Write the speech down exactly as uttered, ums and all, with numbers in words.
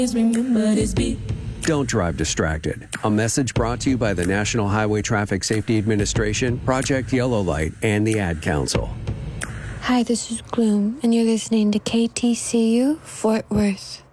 remember this beat. Don't drive distracted. A message brought to you by the National Highway Traffic Safety Administration, Project Yellow Light, and the Ad Council. Hi, this is Gloom, and you're listening to K T C U Fort Worth.